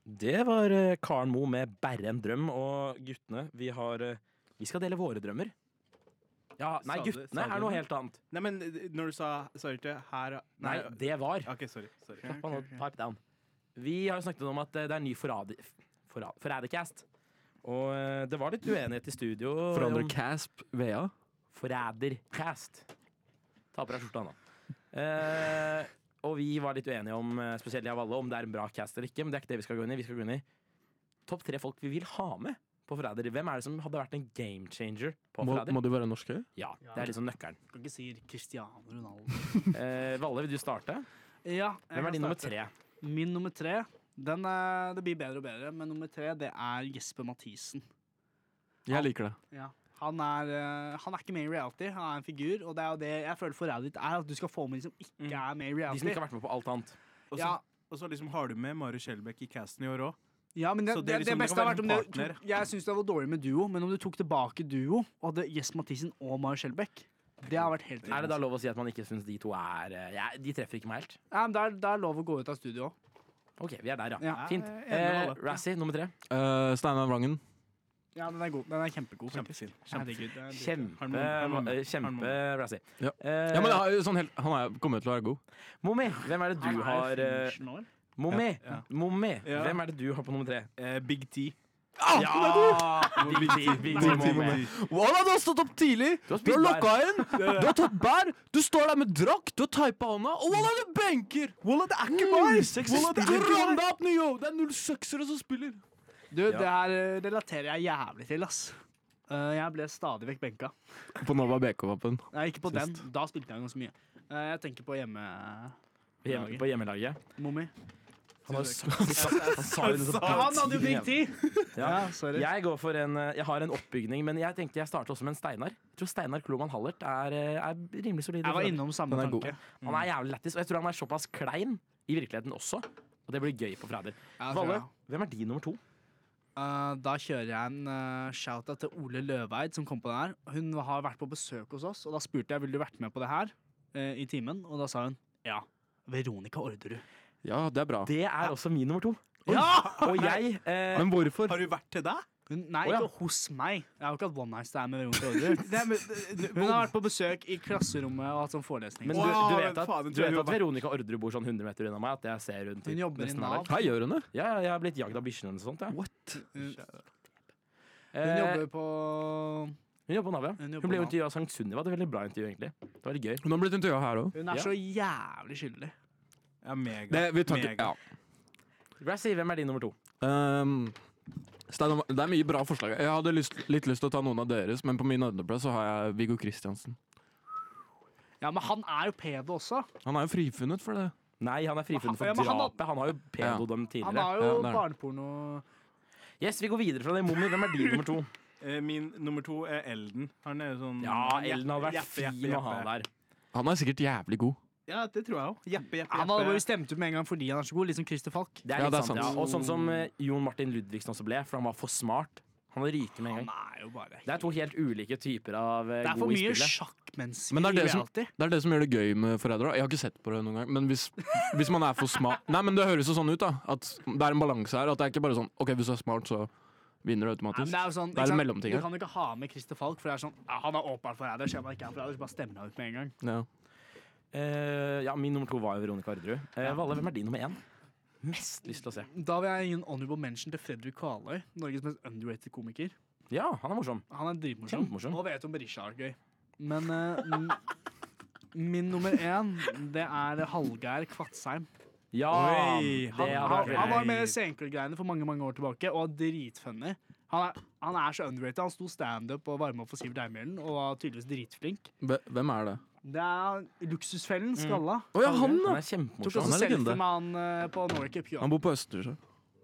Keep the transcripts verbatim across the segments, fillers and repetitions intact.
Det var uh, Karen Mo med Bare en drøm. Og guttene, vi har uh, Vi skal dele våre drømmer. Ja, nei, Sa du- guttene sa du er noe det? helt annet. Nei, men når du sa Sorry til her Nei, det var OK, sorry. sorry. Slapp av nå, pipe down. Vi har jo snakket om at uh, det er en ny forrader, forra- Forrædercast. Og uh, det var litt uenighet i studio. Forandre om- Casp V A. Forrædercast. Ta på deg skjorta nå. Eh, og vi var litt uenige om, eh, spesielt jeg av alle, om det er en bra cast eller ikke. Men det er ikke det vi skal gå inn i. Vi skal gå inn i topp tre folk vi vil ha med på Forræder. Hvem er det som hadde vært en game changer på Må, Forræder? må de være norske? Ja, det er liksom nøkkelen. Kan ikke si Cristiano Ronaldo. Eh, Valle, vil du starte? Ja, jeg Hvem kan er din nummer starte. tre? Min nummer tre, den er, det blir bedre og bedre, men nummer tre, det er Jesper Mathisen. Jeg liker det. Ja. Han er, eh, han er ikke med i reality, han er en figur, og det er jo det jeg føler forrædet ditt er, at du skal få med de som ikke er med i De som reality. ikke har vært med på alt annet. Og så Ja. og så liksom har du med Mario Skjelbæk i casten i år òg. Ja, men det, Så det det, er det, liksom- beste det kan har vært om være det en partner. tok, Jeg syns det var dårlig med duo, men om du tok tilbake duo og hadde Jesper Mathisen og Mario Skjelbæk, det har vært helt Er det da lov å si at man ikke syns de to er eh, ja, De treffer ikke meg helt? Ja, men det er, det er lov å gå ut av studio òg. OK, vi er der, ja. Ja. Fint. Jeg er enig med Eh, Valle. Razzie, nummer tre. Uh, Steinar Vrangen. Ja, den er god. Den er kjempegod. Kjempefin. Herregud, det er dritt. Kjempe, Han må- han må- eh, han kjempe må- Razzie. Ja. Eh, Ja, men det er, sånn helt, Han er kommet til å være god. Mommy, hvem er det du Han er har eh, finisheren år. Mommy, Ja, ja. Mommy, Ja. hvem er det du har på nummer tre? Eh, Big T. Ja! Big T, Big T, Mommy. Walla, du har stått opp tidlig! Du har Du har spist lokka inn! Du har tatt bær! Du står der med drakt! Du har teipa hånda! Og walla, du benker! Walla, det er ikke meg! Walla, det er Ram deg opp, Nio! Det er null seksere som spiller! Du, det her eh, relaterer jeg jævlig til, ass. Eh, jeg ble stadig vekk benka. På Nova B K-vapen. Nei, ikke på Sist. den. Da spilte jeg ganske mye. Eh, jeg tenker på hjemme... Hjemme, på hjemmelaget. Mommy. Han, har, han sa jo det så Han hadde jo Big T! Ja. Ja, sorry. Jeg går for en eh, Jeg har en oppbygning, men jeg tenkte jeg starter også med en Steinar. Jeg tror Steinar Kloman Hallert er, eh, er rimelig solid. Jeg var innom samme Den er god. tanke. Han er jævlig lættis, og jeg tror han er såpass klein i virkeligheten også. Og det blir gøy på Forræder. Ja, det tror Valle, jeg. hvem er din nummer to? Eh, da kjører jeg en uh, shout-out til Ole Løveid, som kom på den her. Hun har vært på besøk hos oss, og da spurte jeg ville du vært med på det her eh, i timen. Og da sa hun ja. Veronica Orderud. Ja, det er bra. Det er også min nummer to. Ja! Og jeg eh, Men hvorfor? Har du vært til deg? Hun, nei, Å, ja. ikke hos meg. Jeg har jo ikke hatt one night stand med Veronica Orderud. Hun har vært på besøk i klasserommet og hatt sånn forelesning. Men du, Wow, du vet at, faen, jeg du tror vet du har at vært- Veronica Orderud bor sånn hundre meter unna meg? At jeg ser rundt Hun jobber i nesten hver Nav. dag. Hei, gjør hun det? Ja, ja, jeg har blitt jagd av bikkjene eller noe sånt. Ja. What? Hun, Eh, hun jobber på hun jobber på Nav, ja. Hun jobber Hun ble jo på Nav. intervjuet av Sankt Sunniva. Det var et veldig bra intervju, egentlig. Det var veldig gøy. Hun har blitt intervjua her òg. Hun er Ja. så jævlig skyldig. Ja, mega. Det, vi tar ikke mega. ja. Razzie, hvem er din nummer to? Um, Steinar, det er mye bra forslag. Jeg hadde lyst, litt lyst til å ta noen av deres, men på min andreplass så har jeg Viggo Kristiansen. Ja, men han er jo pedo også. Han er jo frifunnet for det. Nei, han er frifunnet for Ja, men han har- drapet. Han har jo pedo dem Han tidligere. har jo Ja, det er. barneporno. Yes, vi går videre fra det. Mommy, hvem er din nummer to? Eh, Min nummer to er Elden. Han er jo sånn Ja, Ellen hadde vært Jeppe, Jeppe, fin å ha Jeppe. der. Han er sikkert jævlig god. Ja, det tror jeg òg. Jeppe, Jeppe, Han hadde Jeppe. vært stemt ut med en gang fordi han er så god, litt som Christer Falk. Det er Ja, litt det er sant, sant. ja. Og sånn som eh, Jon Martin Ludvigsen også ble, for han var for smart. Han hadde ryket med en Han gang. er jo bare Det er to helt ulike typer av eh, Det er for gode i mye spillet. sjakkmennesker Men det er i det som- reality. Det er det som gjør det gøy med Forræder. Jeg har ikke sett på det noen gang, men hvis, hvis man er for smart Nei, men det høres jo sånn ut, da. At det er en balanse her. At det er ikke bare sånn OK, hvis du er smart, så vinner du Nei, men automatisk. det er jo sånn, Det er ikke en sant? mellomting Du her. kan jo ikke ha med Christer Falk, for det er sånn ja, han er åpenbart forræder, så man ikke er forræder, så bare stemmer han ut med en gang. Ja. Eh, ja, min nummer to var jo Veronica Orderud. Eh, Ja. Valle, hvem er din nummer én? Mest lyst til å se. Da vil jeg gi en honorable mention til Fredrik Kvaløy, Norges mest underrated komiker. Ja, han er morsom. Han er dritmorsom. Kjempemorsom. Og vet om Berisha er gøy. Men eh, m- min nummer én, det er Hallgeir Kvatsheim. Ja, Oi, det Han, hadde han, vært han var veldig med i Senkveld-greiene for mange mange år tilbake og er dritfunny. Han er, han er så underrated. Han sto standup og varma opp for Sivert Eimhjellen og var tydeligvis dritflink. Hve- Hvem er det? Det er Luksusfellen, skalla. Å ja, han, Han da! er Tok kjempemorsom. også Han er selfie legende. med han eh, på Norway Cup. Ja. Han bor på Østersjø.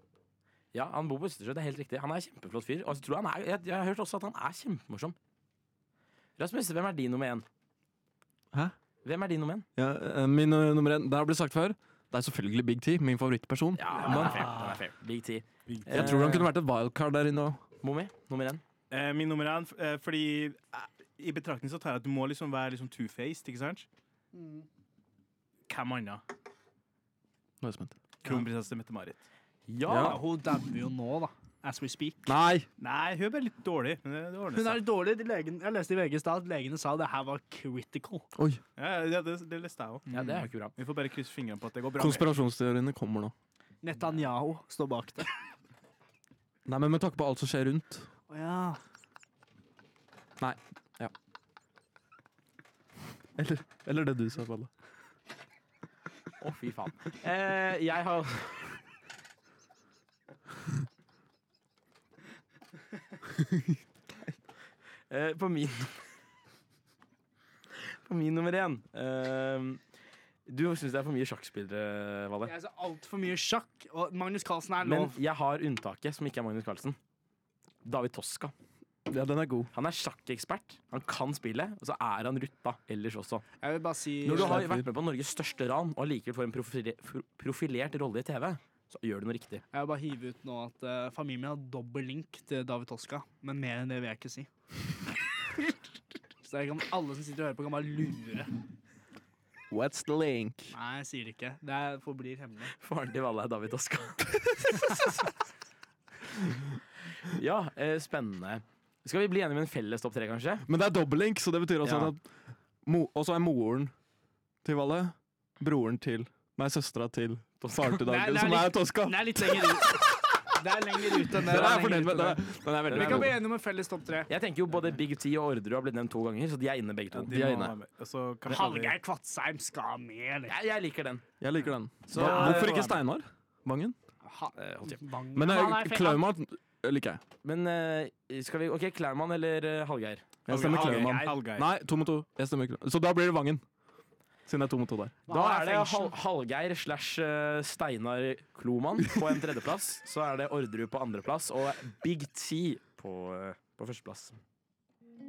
Ja, han bor på Østersjø, det er helt riktig. Han er en kjempeflott fyr. Og så tror jeg, han er, jeg, jeg har hørt også at han er kjempemorsom. Rasmus, hvem er din nummer én? Hæ? Hvem er din nummer én? Ja, eh, min uh, nummer én, det har blitt sagt før. Det er selvfølgelig Big T, min favorittperson. Ja, den er fair. Den er fair. Big T. Jeg tror han kunne vært et wildcard der inne òg. Mommy, nummer én. Eh, min nummer én, eh, fordi eh, i betraktning så tar jeg at du må liksom være liksom two-faced, ikke sant? Hvem annet? Nå er jeg spent. Kronprinsesse Mette-Marit. Ja! Ja, hun dabber jo nå, da. As we speak. Nei! Nei, hun er bare litt dårlig. Men det, det ordner Hun er seg. litt dårlig. De legen, jeg leste i V G i stad at legene sa det her var critical. Oi. Ja, ja, det, det leste jeg òg. Ja, det er jo ikke bra. Vi får bare krysse fingrene på at det går bra. med. Konspirasjonsteoriene kommer nå. Netanyahu står bak det. Nei, men med tanke på alt som skjer rundt. Å ja. Nei. Ja. Eller, eller det du sa, Valle. Å, fy faen. Eh, jeg har eh, På min På min nummer én eh, Du syns det er for mye sjakkspillere, Valle. Jeg ser altfor mye sjakk, og Magnus Carlsen er Men lov. jeg har unntaket, som ikke er Magnus Carlsen. David Toska. Ja, den er god. Han er sjakkekspert. Han kan spillet, og så er han rutta ellers også. Jeg vil bare si Når du har vært med på Norges største ran og likevel får en profile- pro- profilert rolle i T V, så gjør du noe riktig. Jeg vil bare hive ut nå at uh, familien min har dobbel link til David Toska, men mer enn det vil jeg ikke si. Så jeg kan, alle som sitter og hører på, kan bare lure. What's the link? Nei, jeg sier det ikke. Det er, forblir hemmelig. Faren til Valle er David Toska. Ja, eh, spennende. Skal vi bli enige med en felles topp tre, kanskje? Men det er dobbeltlink, så det betyr også Ja. at mo Og så er moren til Valle broren til Nei, søstera til faren til Det er- Dagen, det er som er litt- Toska. Den er litt lenger ut. Det er lenger ut enn det. Den er det jeg fornøyd lenger med. ut Den enn er, det. den er veldig Vi kan bli god. enige om en felles topp tre. Jeg tenker jo både Big T og Orderud har blitt nevnt to ganger, så de er inne begge to. Ja, de er må inne. være med. Og så kan vi aldri- Hallgeir Kvatsheim skal med, eller? Jeg, jeg liker den. Jeg liker den. Så, Hvorfor eh, ikke Vangen? Vangen? Ha, Eh, hold kjeft. Bang. Men han uh, er fe- Klaumann liker jeg. Men eh, skal vi OK, Klaumann eller uh, Hallgeir? Jeg stemmer Hallgeir. Klaumann. Hallgeir. Nei, to mot to. Jeg stemmer Klaumann. Så da blir det Vangen. Siden det er to mot to der. Da Han er det fengsel. Hall Hallgeir slash eh, Steinar Kloman på en tredjeplass. Så er det Orderud på andreplass og Big T på, eh, på førsteplass.